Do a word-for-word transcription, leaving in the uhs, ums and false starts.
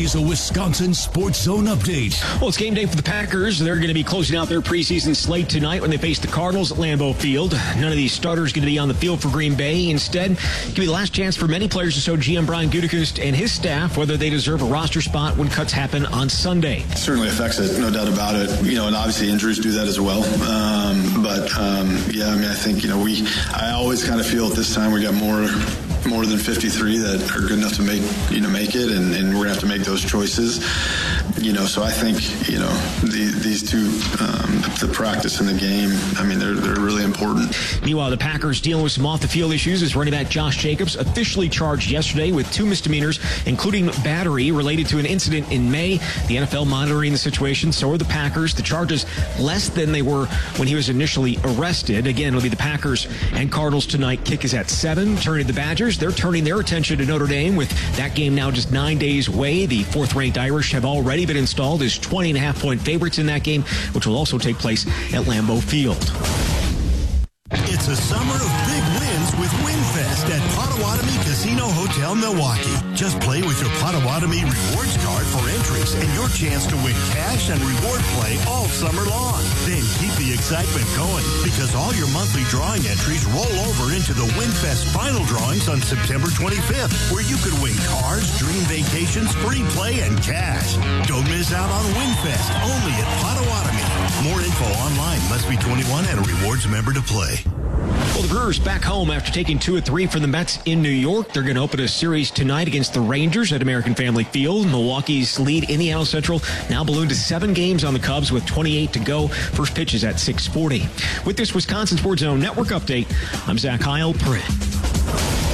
is a Wisconsin Sports Zone update. Well, it's game day for the Packers. They're going to be closing out their preseason slate tonight when they face the Cardinals at Lambeau Field. None of these starters going to be on the field for Green Bay. Instead, it could be the last chance for many players to show G M Brian Gutekunst and his staff whether they deserve a roster spot when cuts happen on Sunday. It certainly affects it, no doubt about it. You know, and obviously injuries do that as well. Um, but um, yeah, I mean, I think you know we. I always kind of feel at this time we got more. more than fifty-three that are good enough to make you know make it, and, and we're gonna have to make those choices. You know, so I think you know the, these two, um, the practice and the game. I mean, they're they're really important. Meanwhile, the Packers dealing with some off-the-field issues as running back Josh Jacobs officially charged yesterday with two misdemeanors, including battery related to an incident in May. The N F L monitoring the situation. So are the Packers. The charges less than they were when he was initially arrested. Again, it'll be the Packers and Cardinals tonight. Kick is at seven. Turning the Badgers. They're turning their attention to Notre Dame with that game now just nine days away. The fourth-ranked Irish have already been installed as twenty and a half point favorites in that game, which will also take place at Lambeau Field. It's a summer of big wins with WinFest at Potawatomi Casino Hotel Milwaukee. Just play with your Potawatomi rewards card for entries and your chance to win cash and reward play all summer long. Then keep the excitement going because all your monthly drawing entries roll over into the WinFest final drawings on September twenty-fifth, where you could win cars, dream vacations, free play, and cash. Don't miss out on WinFest, only at Potawatomi. More info online. Must be twenty-one and a rewards member to play. Well, the Brewers back home after taking two or three from the Mets in New York. They're going to open a series tonight against the Rangers at American Family Field. Milwaukee's lead in the N L Central now ballooned to seven games on the Cubs with twenty-eight to go. First pitch is at six forty. With this Wisconsin Sports Zone Network update, I'm Zach Heil. Print.